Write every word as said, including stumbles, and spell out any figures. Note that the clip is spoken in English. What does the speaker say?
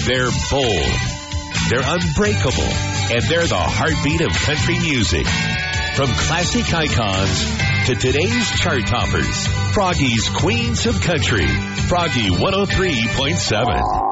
They're bold, they're unbreakable, and they're the heartbeat of country music. From classic icons to today's chart toppers, Froggy's Queens of Country. Froggy one oh three point seven.